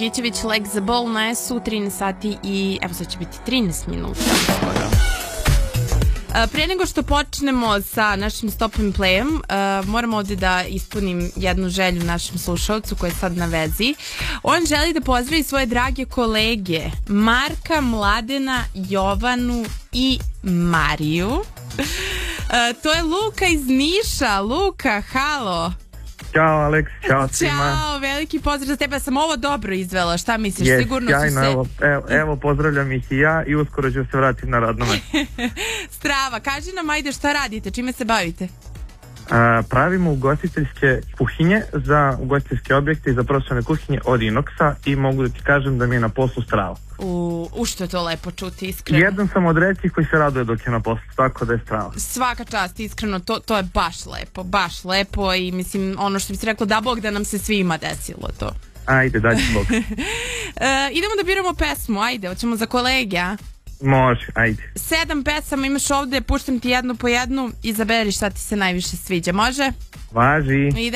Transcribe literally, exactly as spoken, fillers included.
Bogićević, Leg za bol na S U, trinaest sati i evo sad će biti trinaest minuta. Prije nego što počnemo sa našim stop and playem, uh, moram ovdje da ispunim jednu želju našem slušalcu koji je sad na vezi. On želi da pozdravi svoje drage kolege Marka, Mladena, Jovanu i Mariju. Uh, to je Luka iz Niša. Luka, halo. Ćao Aleks, čao svima. Ćao, veliki pozdrav za tebe. Sam ovo dobro izvela, šta misliš? Yes, Sigurno sjajno, su se... evo, evo, evo pozdravljam ih i ja i uskoro ću se vratiti na radno mesto. Strava, kaži nam, ajde, šta radite, čime se bavite? A, pravimo ugostiteljske kuhinje za ugostiteljske objekte i za profesionalne kuhinje od inoksa i mogu da ti kažem da mi je na poslu strava. U, u što je to lepo čuti, iskreno. Jedan sam od retkih koji se raduje dok je na poslu, tako da je strava. Svaka čast, iskreno, to, to je baš lepo, baš lepo i mislim, ono što bi se reklo, da Bog da nam se svima desilo to. Ajde, daj ti Bog. e, idemo da biramo pesmu, ajde, hoćemo za kolege, a? Može, ajde. Sedam pesama imaš ovde, puštam ti jednu po jednu, izaberi šta ti se najviše sviđa, može? Važi. Ide.